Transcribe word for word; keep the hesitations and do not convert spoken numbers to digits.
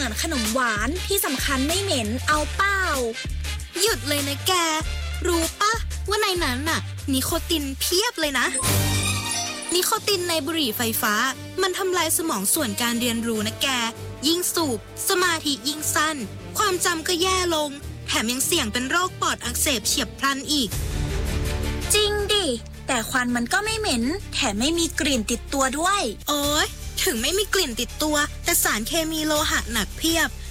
มือนขนมหวานที่สำคัญไม่เหม็นเอาเปล่าหยุดเลยนะแกรู้ปะว่าในนั้นน่ะนิโคตินเพียบเลยนะนิโคตินในบุหรี่ไฟฟ้ามันทำลายสมองส่วนการเรียนรู้นะแกยิ่งสูบสมาธิยิ่งสั้นความจำก็แย่ลงแถมยังเสี่ยงเป็นโรคปอดอักเสบเฉียบพลันอีกจริงดิแต่ควันมันก็ไม่เหม็นแถมไม่มีกลิ่นติดตัวด้วยโอ๊ยถึงไม่มีกลิ่นติดตัวแต่สารเคมีโลหะหนักเพียบ